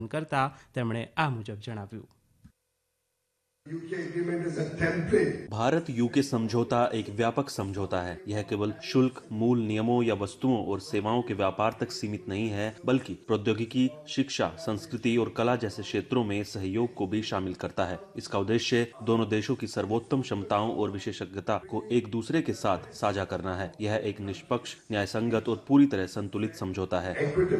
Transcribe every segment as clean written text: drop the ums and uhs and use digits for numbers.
કરતા તેમણે આ મુજબ જણાવ્યું. भारत यूके समझौता एक व्यापक समझौता है. यह केवल शुल्क, मूल नियमों या वस्तुओं और सेवाओं के व्यापार तक सीमित नहीं है, बल्कि प्रौद्योगिकी, शिक्षा, संस्कृति और कला जैसे क्षेत्रों में सहयोग को भी शामिल करता है. इसका उद्देश्य दोनों देशों की सर्वोत्तम क्षमताओं और विशेषज्ञता को एक दूसरे के साथ साझा करना है. यह एक निष्पक्ष, न्यायसंगत और पूरी तरह संतुलित समझौता है.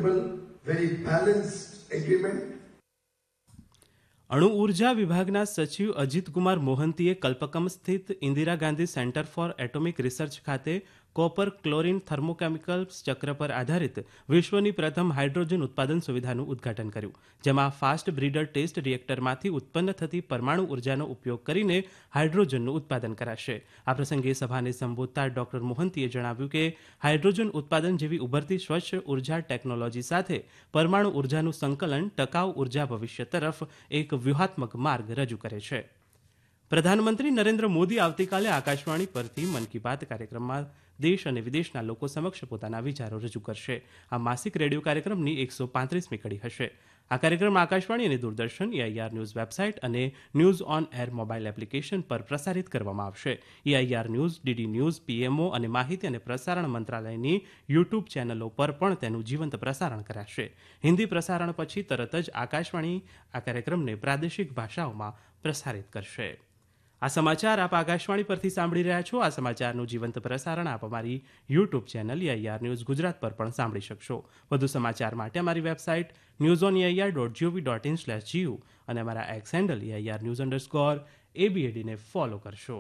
અણુ ઉર્જા વિભાગના સચિવ અજીતકુમાર મોહંતીએ કલ્પકમ સ્થિત Indira Gandhi centre for atomic research ખાતે કોપર ક્લોરીન થર્મોકેમિકલ્સ ચક્ર પર આધારિત વિશ્વની પ્રથમ હાઇડ્રોજન ઉત્પાદન સુવિધાનું ઉદ્ઘાટન કર્યું, જેમાં ફાસ્ટ બ્રીડર ટેસ્ટ રિએક્ટરમાંથી ઉત્પન્ન થતી પરમાણુ ઉર્જાનો ઉપયોગ કરીને હાઇડ્રોજનનું ઉત્પાદન કરાશે. આ પ્રસંગે સભાને સંબોધતા ડોક્ટર મોહંતીએ જણાવ્યું કે હાઇડ્રોજન ઉત્પાદન જેવી ઉભરતી સ્વચ્છ ઉર્જા ટેકનોલોજી સાથે પરમાણુ ઉર્જાનું સંકલન ટકાઉ ઉર્જા ભવિષ્ય તરફ એક વ્યૂહાત્મક માર્ગ રજૂ કરે છે. પ્રધાનમંત્રી નરેન્દ્ર મોદી આવતીકાલે આકાશવાણી પરથી મન કી બાત કાર્યક્રમમાં દેશ અને વિદેશના લોકો સમક્ષ પોતાના વિચારો રજૂ કરશે. આ માસિક રેડિયો કાર્યક્રમની 135મી કડી હશે. આ કાર્યક્રમ આકાશવાણી અને દૂરદર્શન, EIR ન્યૂઝ વેબસાઇટ અને news on air mobile application પર પ્રસારિત કરવામાં આવશે. EIR news, DD news, PMO અને માહિતી અને પ્રસારણ મંત્રાલયની યુટ્યુબ ચેનલો પર પણ તેનું જીવંત પ્રસારણ કરાશે. હિન્દી પ્રસારણ પછી તરત જ આકાશવાણી આ કાર્યક્રમને પ્રાદેશિક ભાષાઓમાં પ્રસારિત કરશે. આ સમાચાર આપ આકાશવાણી પરથી સાંભળી રહ્યા છો. આ સમાચારનું જીવંત પ્રસારણ આપ અમારી YouTube channel EIR news Gujarat પર પણ સાંભળી શકશો. વધુ સમાચાર માટે અમારી વેબસાઇટ newsoneir.gov.in/gu અને અમારા એક્સ હેન્ડલ EIR_ABAD ને ફોલો કરશો.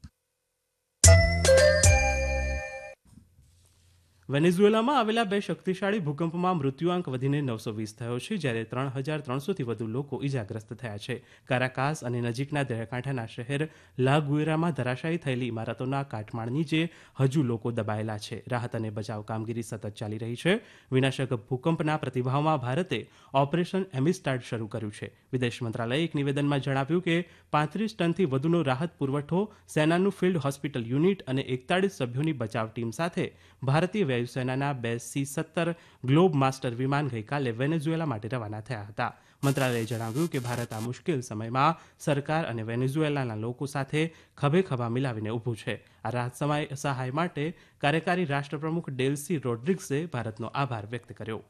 વેનેઝુએલામાં આવેલા 2 શક્તિશાળી ભૂકંપમાં મૃત્યુઆંક વધીને 920 થયો છે, જ્યારે 3,300થી વધુ લોકો ઇજાગ્રસ્ત થયા છે. કારાકાસ અને નજીકના દરિયાકાંઠાના શહેર લા ગુએરામાં ધરાશાયી થયેલી ઇમારતોના કાટમાળ નીચે હજુ લોકો દબાયેલા છે. રાહત અને બચાવ કામગીરી સતત ચાલી રહી છે. વિનાશક ભૂકંપના પ્રતિભાવમાં ભારતે ઓપરેશન એમિસ્ટાડ શરૂ કર્યું છે. વિદેશ મંત્રાલયે એક નિવેદનમાં જણાવ્યું કે 35 ટનથી વધુનો રાહત પુરવઠો, સેનાનું ફિલ્ડ હોસ્પિટલ યુનિટ અને 41 સભ્યોની બચાવ ટીમ સાથે ભારતીય વાયુસેનાના 2 C-17 ગ્લોબ માસ્ટર વિમાન ગઈકાલે વેનેઝુએલા માટે રવાના થયા હતા. મંત્રાલયે જણાવ્યું કે ભારત આ મુશ્કેલ સમયમાં સરકાર અને વેનેઝુએલાના લોકો સાથે ખભે ખભા મિલાવીને ઊભું છે. આ રાહત સહાય માટે કાર્યકારી રાષ્ટ્રપ્રમુખ ડેલ્સી રોડ્રિગ્સે ભારતનો આભાર વ્યક્ત કર્યો.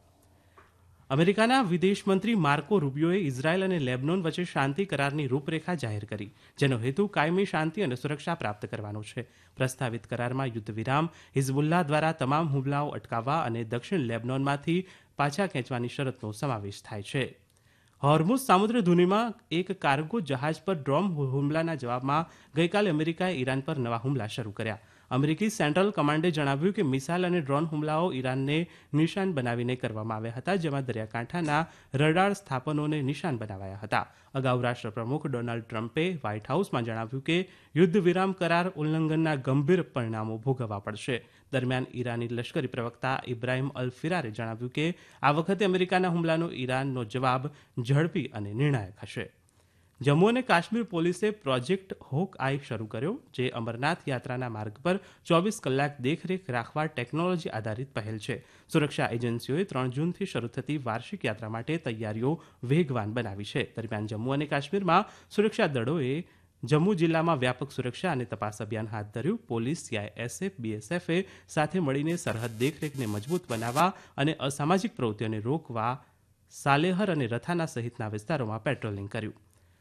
અમેરિકાના વિદેશમંત્રી માર્કો રૂબિયોએ ઇઝરાયલ અને લેબનોન વચ્ચે શાંતિ કરારની રૂપરેખા જાહેર કરી, જેનો હેતુ કાયમી શાંતિ અને સુરક્ષા પ્રાપ્ત કરવાનો છે. પ્રસ્તાવિત કરારમાં યુદ્ધ વિરામ, હિઝબુલ્લાહ દ્વારા તમામ હુમલાઓ અટકાવવા અને દક્ષિણ લેબનોનમાંથી પાછા ખેંચવાની શરતનો સમાવેશ થાય છે. હોર્મુઝ સામુદ્રધુનીમાં એક કાર્ગો જહાજ પર ડ્રોન હુમલાના જવાબમાં ગઈકાલે અમેરિકાએ ઈરાન પર નવા હુમલા શરૂ કર્યા. અમેરિકી સેન્ટ્રલ કમાન્ડે જણાવ્યું કે મિસાઇલ અને ડ્રોન હુમલાઓ ઈરાનને નિશાન બનાવીને કરવામાં આવ્યા હતા, જેમાં દરિયાકાંઠાના રડાર સ્થાપનોને નિશાન બનાવાયા હતા. અગાઉ રાષ્ટ્રપ્રમુખ ડોનાલ્ડ ટ્રમ્પે વ્હાઇટ હાઉસમાં જણાવ્યું કે યુદ્ધ વિરામ કરાર ઉલ્લંઘનના ગંભીર પરિણામો ભોગવવા પડશે. દરમિયાન ઈરાની લશ્કરી પ્રવક્તા ઇબ્રાહિમ અલ ફિરારે જણાવ્યું કે આ વખતે અમેરિકાના હુમલાનો ઈરાનનો જવાબ ઝડપી અને નિર્ણાયક હશે. જમ્મુ અને કાશ્મીર પોલીસે પ્રોજેક્ટ હોક આઈ શરૂ કર્યો, જે અમરનાથ યાત્રાના માર્ગ પર 24 કલાક દેખરેખ રાખવા ટેકનોલોજી આધારિત પહેલ છે. સુરક્ષા એજન્સીઓએ 3 જૂનથી શરૂ થતી વાર્ષિક યાત્રા માટે તૈયારીઓ વેગવાન બનાવી છે. દરમિયાન જમ્મુ અને કાશ્મીરમાં સુરક્ષા દળોએ જમ્મુ જિલ્લામાં વ્યાપક સુરક્ષા અને તપાસ અભિયાન હાથ ધર્યું. પોલીસ, CISF, BSFએ સાથે મળીને સરહદ દેખરેખને મજબૂત બનાવવા અને અસામાજિક પ્રવૃત્તિઓને રોકવા સાલેહર અને રથાના સહિતના વિસ્તારોમાં પેટ્રોલિંગ કર્યું.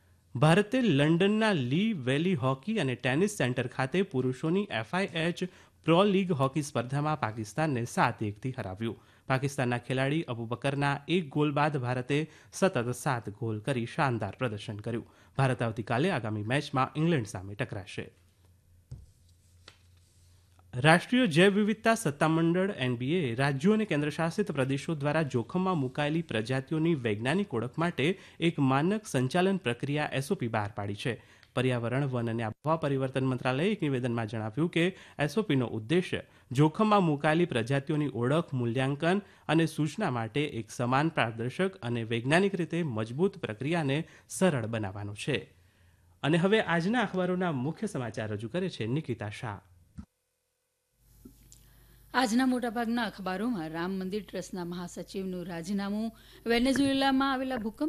ભારતે લંડનના લી વેલી હોકી અને ટેનિસ સેન્ટર ખાતે પુરુષોની FIH પ્રો લીગ હોકી સ્પર્ધામાં પાકિસ્તાનને 7-1થી હરાવ્યું. પાકિસ્તાનના ખેલાડી અબુબકરના એક ગોલ બાદ ભારતે સતત 7 ગોલ કરી શાનદાર પ્રદર્શન કર્યું. ભારત આવતીકાલે આગામી મેચમાં ઇંગ્લેન્ડ સામે ટકરાશે. રાષ્ટ્રીય જૈવ વિવિધતા સત્તામંડળ NBA રાજ્યો અને કેન્દ્રશાસિત પ્રદેશો દ્વારા જોખમમાં મુકાયેલી પ્રજાતિઓની વૈજ્ઞાનિક ઓળખ માટે એક માનક સંચાલન પ્રક્રિયા SOP બહાર પાડી છે. પર્યાવરણ, વન અને આબોહવા પરિવર્તન મંત્રાલયે એક નિવેદનમાં જણાવ્યું કે SOPનો ઉદ્દેશ્ય જોખમમાં મુકાયેલી પ્રજાતિઓની ઓળખ, મૂલ્યાંકન અને સૂચના માટે એક સમાન, પારદર્શક અને વૈજ્ઞાનિક રીતે મજબૂત પ્રક્રિયાને સરળ બનાવવાનો છે. અને હવે આજના અખબારોના મુખ્ય સમાચાર રજૂ કરે છે નિકિતા શાહ. આજના મોટાભાગના અખબારોમાં રામ મંદિર ટ્રસ્ટના મહાસચિવનું રાજીનામું વેનેઝુએલામાં આવેલા ભૂકંપ